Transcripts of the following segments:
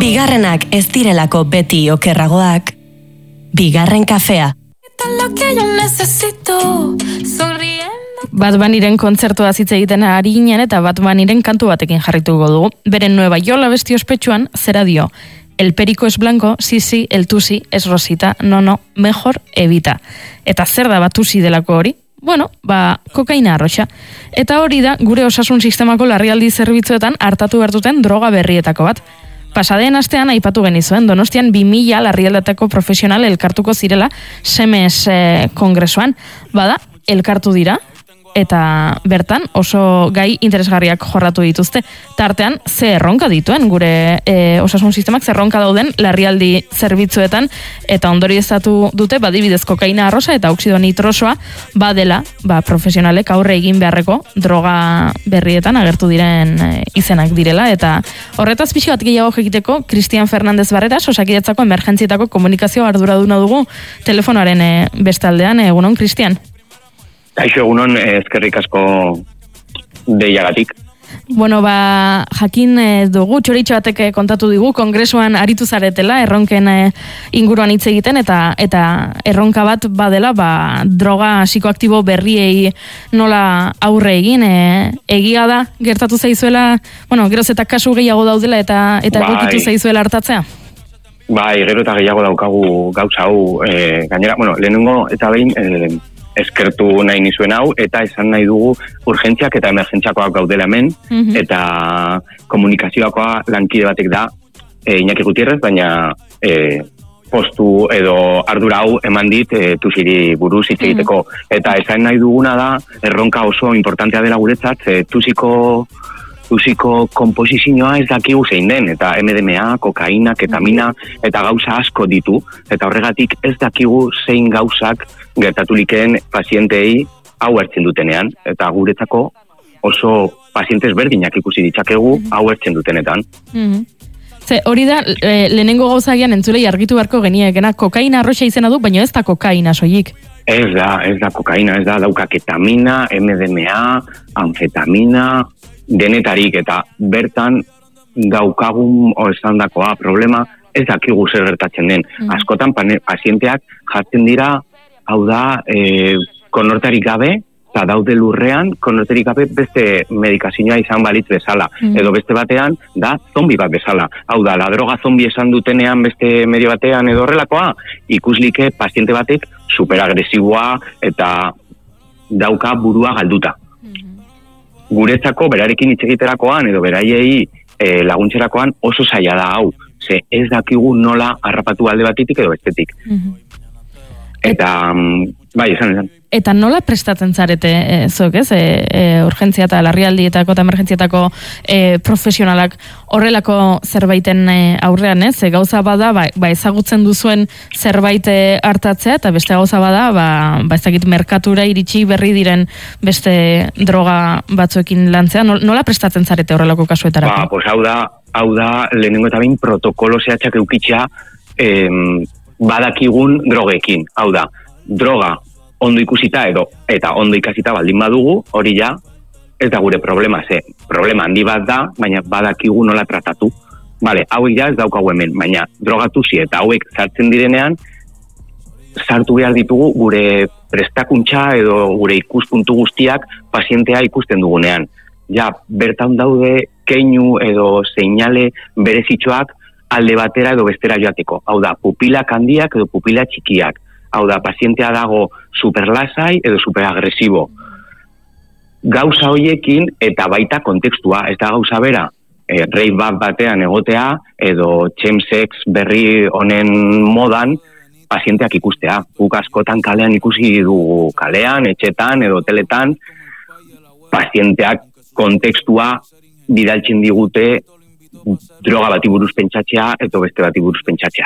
Bigarrenak ez direlako beti okerragoak. Bigarren kafea. Bad Bunnyren kontzertua hitz egiten ari ginen eta Bad Bunnyren kantu batekin jarrituko dugu. Beren Nueva York abesti ospetsuan zera dio: El perico es blanco, sí, el tusi es rosita, no, mejor evita. Eta zer da batusi delako hori? Bueno, kokaina arroxa. Eta hori da gure osasun sistemako larrialdi zerbitzuetan hartatu bertuten droga berrietako bat. Pasadeen astean aipatu genizuen, Donostian 2000 larrialdatako profesional elkartuko zirela SEMES kongresuan. Bada, elkartu dira, eta bertan oso gai interesgarriak jorratu dituzte. Tartean, ze erronka dituen gure osasun sistemak, ze erronka dauden larrialdi zerbitzuetan, eta ondorioztatu dute, badibidez kokaina arrosa eta oxido nitrosoa, badela, profesionalek aurre egin beharreko droga berrietan agertu diren izenak direla, eta horretaz pixi bat gehiago egiteko, Cristian Fernández Barreras, Osakidetzako emergentzietako komunikazio arduraduna dugu telefonoaren bestaldean. Egunon, Cristian? Kaixo, egunon, eskerrik asko deiagatik. Bueno, jakin dugu, txoritxo batek kontatu digu, kongresuan aritu zaretela, erronken inguruan hitz egiten, eta erronka bat badela, droga psikoaktibo berriei nola aurre egin, egia da, gertatu zaizuela, geroz eta kasu gehiago daudela, eta egokitu zaizuela hartatzea? Gero eta gehiago daukagu gauza hau, gainera, lehenengo eta behin, eskertu nahi nizuen hau, eta esan nahi dugu urgentziak eta emergentziakoak gaudela hemen, eta komunikazioakoa lankide batek da Iñaki Gutierrez, baina postu edo ardura hau eman dit tusiri buruz hitz egiteko. Eta esan nahi duguna da, erronka oso importantea dela guretzat, tusiko komposizioa ez dakigu zein den, eta MDMA, kokaina, ketamina, eta gauza asko ditu, eta horregatik ez dakigu zein gauzak gertatulikeen pazientei hau hartzen dutenean, eta guretzako oso pazientes berdinak ikusi ditzakegu hau hartzen dutenetan. Hori da, lehenengo gauzagian entzulei argitu beharko geniekena, kokaina arroxa izena du, baina ez da kokaina soilik. Ez da kokaina, ez da, dauka ketamina, MDMA, amfetamina, denetarik, eta bertan daukagun esandakoa problema ez dakigu zer gertatzen den. Askotan pazienteak jartzen dira, hau da, konortarik gabe, eta daude lurrean, konortarik gabe beste medikazioa izan balitz bezala. Edo beste batean, da zombi bat bezala. Hau da, la droga zombi esan dutenean beste medio batean edo horrelakoa, ikuslike paziente batek superagresiboa eta dauka burua galduta. Guretzako, berarekin hitz egiterakoan edo beraiei laguntzerakoan oso zaila da hau. Ze ez dakigu nola harrapatu alde batetik edo bestetik. Eta, esan. Eta nola prestatzen zarete zuek, ez? Urgentzia eta larrialdietako eta emergentzietako profesionalak horrelako zerbaiten aurrean, ez? Gauza bada, ezagutzen duzuen zerbait hartatzea, eta beste gauza bada, ez dakit merkatura iritsi berri diren beste droga batzuekin lantzea. Nola prestatzen zarete horrelako kasuetarako? Pues hau da, lehenengo eta behin protokolo zehatzak eukitzea badakigun drogekin. Hau da, droga ondo ikusita eta ondo ikasita baldin badugu, hori ja ez da gure problema, problema handi bat da, baina badakigu nola tratatu. Hauek ja ez daukagu hemen, baina drogatuzi eta hauek sartzen direnean, sartu behar ditugu gure prestakuntza edo gure ikuspuntu guztiak pazientea ikusten dugunean. Ja, bertan daude keinu edo seinale berezitxoak alde batera edo bestera joateko. Hau da, pupilak handiak edo pupila txikiak. Hau da, pazientea dago superlasai edo superagresibo. Gauza horiekin eta baita kontekstua, ez da gauza bera, rave bat batean egotea edo chemsex berri honen modan pazienteak ikustea. Guk askotan kalean ikusi dugu, kalean, etxetan edo teletan, pazienteak kontekstua bidaltzen digute droga bati buruz pentsatzea edo beste bati buruz pentsatzea.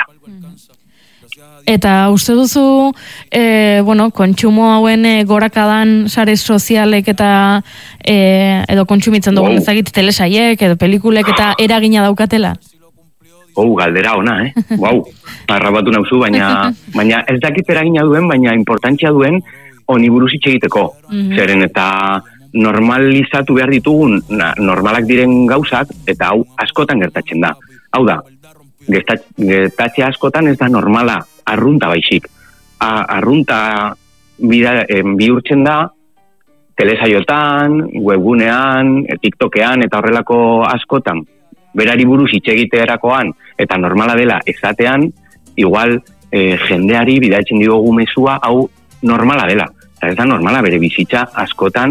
Eta uste duzu, kontsumo hauen gorakadan sare sozialek eta edo kontsumitzen dugun ezagit telesaiek edo pelikulek eta eragina daukatela? Galdera ona, Arrabatu nauzu, baina ez dakit eragina duen, baina importantzia duen honi buruz hitz egiteko. Zeren eta normalizatu behar ditugun normalak diren gauzak, eta hau askotan gertatzen da. Hau da, gertatze askotan ez da normala, arrunta baizik. Arrunta bihurtzen da, telesaiotan, webgunean, TikTokean eta horrelako askotan, berari buruz hitz egiterakoan eta normala dela esatean, igual jendeari bidaltzen diogu mezua hau normala dela. Eta ez da normala, bere bizitza askotan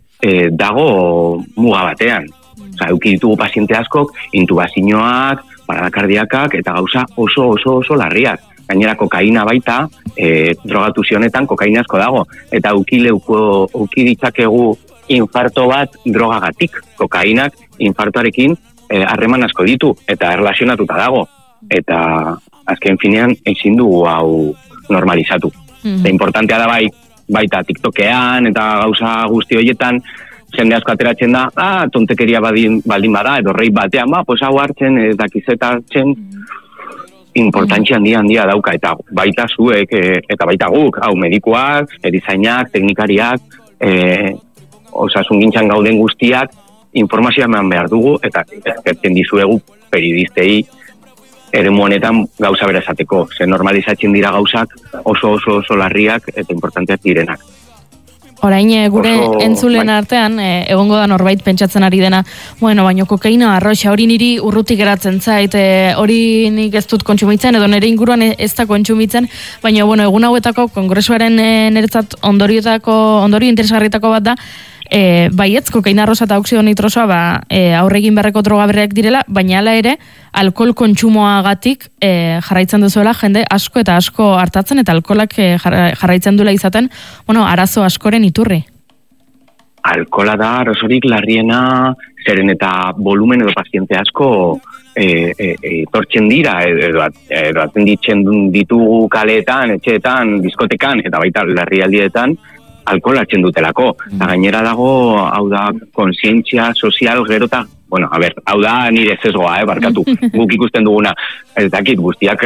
dago muga batean. Osa, euki ditugu paziente askok, intubazioak, parada kardiakak eta gauza oso larriak. Gainera kokaina baita, drogatu zionetan kokaina asko dago. Eta euki ditzakegu infarto bat drogagatik. Kokainak infartoarekin harreman asko ditu eta erlazionatuta dago. Eta azken finean ezin dugu hau normalizatu. Eta importantea da baita TikTokean eta gauza guzti horietan, jende asko ateratzen da, tontekeria baldin bada, edo rei batean, pues hau hartzen, ez dakizeta hartzen, importantzia handia dauka, eta baita zuek, eta baita guk, hau medikuak, erizainak, teknikariak, osasungintzan gauden guztiak, informazioa eman behar dugu, eta ezkertzen dizuegu periodistei eremu honetan gauza bera esateko. Ze normalizatzen dira gauzak oso larriak eta importanteak direnak. Orain gure entzulen artean, egongo da norbait pentsatzen ari dena, baino kokaina arroxa, hori niri urrutik geratzen zait, hori nik ez dut kontsumitzen, edo nire inguruan ez da kontsumitzen, baina egun hauetako kongresuaren niretzat ondorio interesgarritako bat da, baietz, kokaina arroxa eta oxido nitrosoa aurregin beharreko droga berriak direla, baina hala ere, alkohol kontsumoagatik jarraitzen duzuela jende asko eta asko hartatzen, eta alkoholak jarraitzen duela izaten, arazo askoren iturri. Alkohola da arazorik larriena, zeren eta volumen edo paziente asko tortzen dira, edo atenditzen ditugu kaleetan, etxeetan, diskotekan, eta baita larrialdietan, alkohol hartzen dutelako. Eta gainera dago, hau da, konsientzia sozial gerota, hau da nire sesgoa, barkatu, guk ikusten duguna, ez dakit, guztiak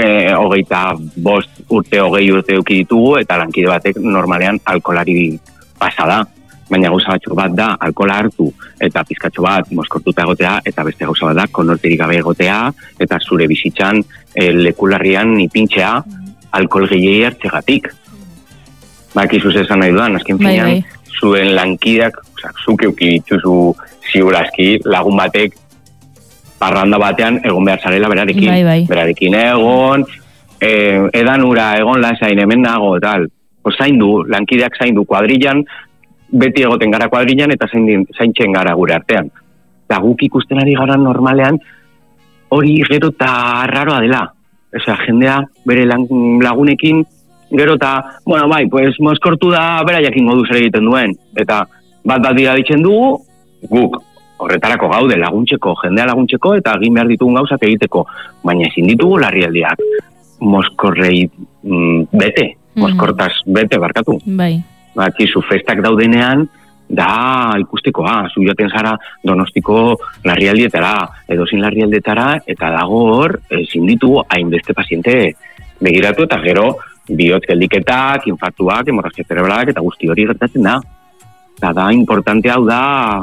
25 urte, 20 urte eduki ditugu, eta lankide batek normalean alkoholari pasada. Baina gauza batzuk bat da, alkohola hartu, eta pizkatxo bat moskortuta egotea, eta beste gauza bat da, konorterik gabe egotea, eta zure bizitzan lekularrian ipintzea alkohol gehiegi hartzegatik. Bakizuz esan nahi dudan, azken finean, zuen lankideak, zuk euki dituzu ziurazki, lagun batek parranda batean egon behar zarela berarekin. Berarekin egon, edan ura, egon lasain, hemen nago, tal. Zaindu, lankideak zaindu kuadrillan, beti egoten gara kuadrillan eta zaintzen gara gure artean. Eta guk ikusten ari gara normalean, hori gero eta raroa dela. Jendea bere lagunekin, gero eta, moskortu da bera jakingo du zer egiten duen. Eta bat dira ditzen dugu, guk horretarako gaude laguntzeko, jendea laguntzeko, eta egin behar ditugun gauzak egiteko. Baina ezin ditugu larrialdiak moskorrei bete, moskortaz bete barkatu. Zu festak daudenean, da ikustekoa, zu joaten zara Donostiko larrialdietara, edozin larrialdetara, eta dago hor, ezin ditugu hainbeste paziente begiratu, eta gero, bihotz geldiketak, infartuak, hemorragia zerebralak, eta guzti hori gertatzen da. Eta da, importante hau da,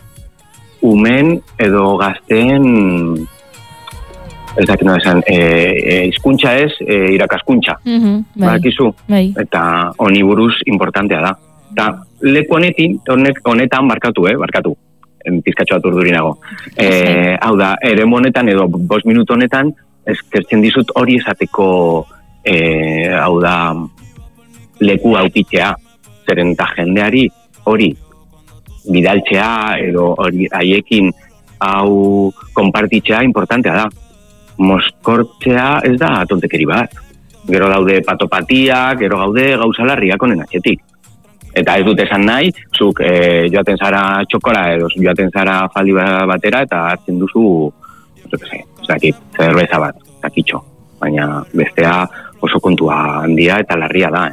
umen edo gazten, ez dakit no esan, hizkuntza ez, irakaskuntza. Badakizu? Eta honi buruz importantea da. Eta leku honetan barkatu, pizkatxo bat urdurinago. Hau da, ere honetan edo 5 minutu honetan, eskertzen dizut hori esateko hau da leku autitzea, zeren eta jendeari hori bidaltzea edo hori haiekin hau konpartitzea importantea da. Moskortzea ez da tontekeri bat. Gero daude patopatiak, gero gaude gauza larriak honen atxetik. Eta ez dut esan nahi, zuk joaten zara txokora edo joaten zara faldi batera eta hartzen duzu, zerbeza bat, zakitxo. Baina bestea oso kontua handia eta larria da,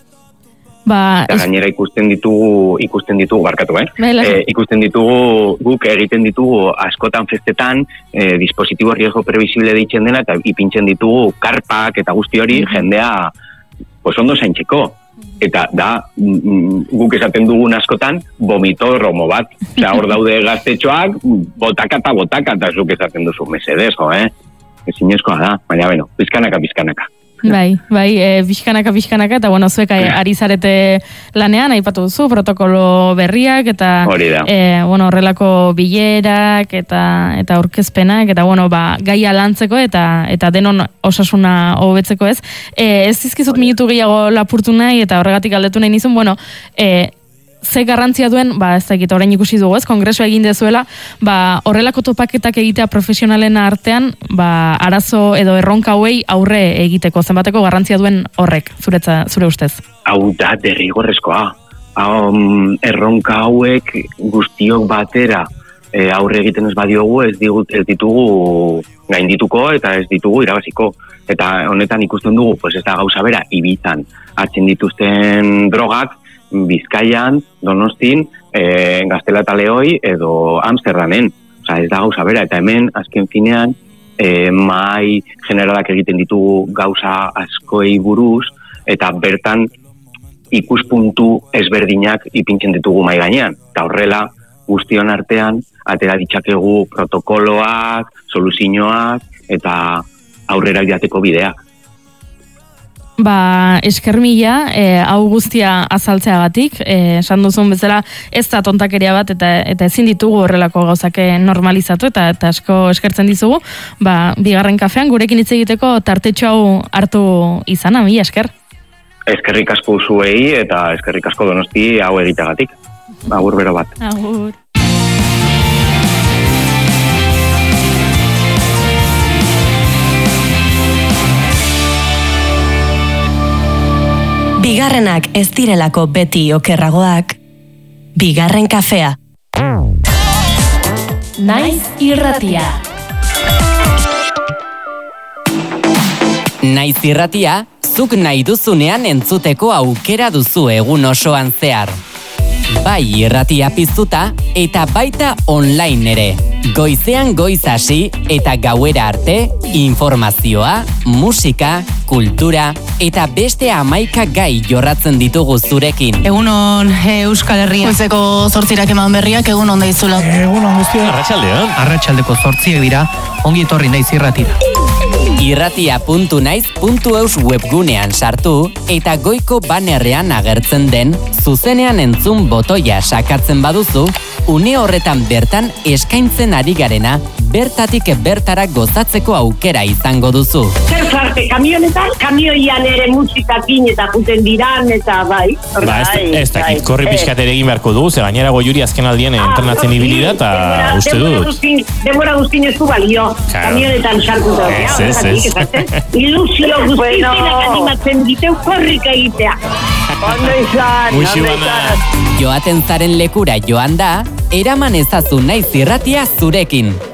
Eta gainera ikusten ditugu barkatu, ikusten ditugu, guk egiten ditugu askotan festetan, dispositibo riesgo previsible deitzen dena, eta ipintzen ditugu karpak eta guzti hori jendea ondo zaintzeko. Eta da, guk esaten dugun askotan, vomitodromo bat. Hor daude gaztetxoak, botaka eta zuk esaten duzu, mesedez, ezinezkoa da, baina beno, pizkanaka. Bai, pixkanaka, eta bueno, zuek ari zarete lanean, aipatu duzu, protokolo berriak, eta bueno, horrelako bilerak, eta aurkezpenak, eta bueno, gaia lantzeko, eta denon osasuna hobetzeko ez. Ez dizkizut minutu gehiago lapurtu nahi, eta horregatik galdetu nahi nizun, bueno, ze garrantzia duen, ez dakit, orain ikusi dugu ez, kongreso egin dezuela, horrelako topaketak egitea profesionalen artean, arazo edo erronka hauei aurre egiteko, zenbateko garrantzia duen horrek, zure ustez? Hau da, derrigorrezkoa. Erronka hauek guztiok batera aurre egiten ez badiogu, ez ditugu gaindituko eta ez ditugu irabaziko. Eta honetan ikusten dugu, ez da gauza bera, Ibizan hartzen dituzten drogak, Bizkaian, Donostin, Gaztela eta Leoi edo Amsterdamen. Osa, ez da gauza bera, eta hemen, azken finean, mai generalak egiten ditugu gauza askoi buruz, eta bertan ikuspuntu ezberdinak ipintzen ditugu mai gainean. Eta horrela, guztion artean, atera ditzakegu protokoloak, soluzioak, eta aurrera jateko bideak. Esker mila, hau guztia azaltzeagatik, esan duzun bezala ez da tontakeria bat eta ezin ditugu horrelako gauzak normalizatu eta asko eskertzen dizugu, bigarren kafean gurekin hitz egiteko tartetxo hau hartu izana, mila esker. Eskerrik asko zuei eta eskerrik asko Donosti hau egiteagatik. Agur bero bat. Agur. Bigarrenak ez direlako beti okerragoak, bigarren kafea. Naiz irratia. Naiz irratia, zuk nahi duzunean entzuteko aukera duzu egun osoan zehar. Bai irratia piztuta eta baita online ere. Goizean goiz hasi eta gauera arte, informazioa, musika, kultura eta beste 11 gai jorratzen ditugu zurekin. Egunon Euskal Herria. Goizeko 8 eman berriak, egunon daizula. Egunon guztia. Arratsaldean. Arratsaldeko 8 dira, ongi etorri Naiz irratira. Irratia.naiz.eus webgunean sartu eta goiko banerrean agertzen den zuzenean entzun botoia sakatzen baduzu, une horretan bertan eskaintzen ari garena bertatik bertara gozatzeko aukera izango duzu. Zer zarte, kamionetan, kamioian ere musikakin eta juten diran eta bai. Ez dakit, korri pixkat ere egin beharko dugu, ze gainera Goiuri azken aldien entrenatzen ibili da, eta uste dut. Demora guztin ez du balio, kamionetan sartu da. Ilusio guztiak animatzen diteu korrika egitea. Ondo izan. Joaten zaren lekura joan da, eraman ezazu Naiz irratia zurekin.